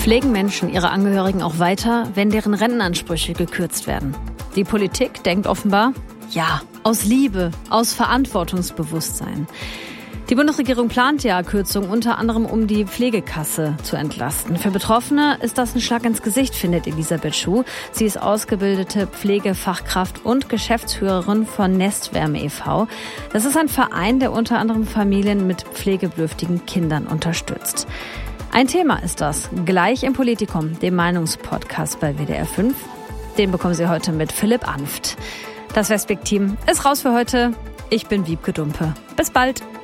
Pflegen Menschen ihre Angehörigen auch weiter, wenn deren Rentenansprüche gekürzt werden? Die Politik denkt offenbar, ja, aus Liebe, aus Verantwortungsbewusstsein. Die Bundesregierung plant ja Kürzungen unter anderem, um die Pflegekasse zu entlasten. Für Betroffene ist das ein Schlag ins Gesicht, findet Elisabeth Schuh. Sie ist ausgebildete Pflegefachkraft und Geschäftsführerin von Nestwärme e.V. Das ist ein Verein, der unter anderem Familien mit pflegebedürftigen Kindern unterstützt. Ein Thema ist das, gleich im Politikum, dem Meinungspodcast bei WDR 5. Den bekommen Sie heute mit Philipp Anft. Das Westweg-Team ist raus für heute. Ich bin Wiebke Dumpe. Bis bald.